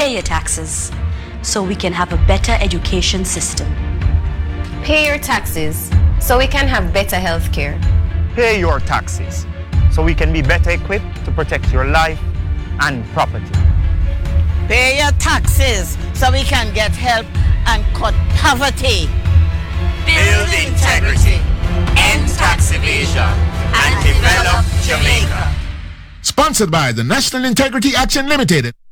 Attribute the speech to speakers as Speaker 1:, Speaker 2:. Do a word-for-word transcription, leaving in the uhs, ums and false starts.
Speaker 1: Pay your taxes so we can have a better education system.
Speaker 2: Pay your taxes so we can have better health care.
Speaker 3: Pay your taxes so we can be better equipped to protect your life and property.
Speaker 4: Pay your taxes so we can get help and cut poverty.
Speaker 5: Build integrity, end tax evasion, and develop Jamaica.
Speaker 6: Sponsored by the National Integrity Action Limited.